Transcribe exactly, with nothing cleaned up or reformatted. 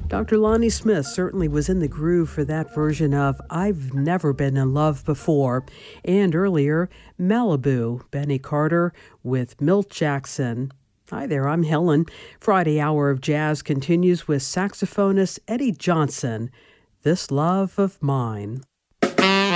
Doctor Lonnie Smith certainly was in the groove for that version of I've Never Been in Love Before. And earlier, Malibu, Benny Carter with Milt Jackson. Hi there, I'm Helen. Friday Hour of Jazz continues with saxophonist Eddie Johnson, This Love of Mine.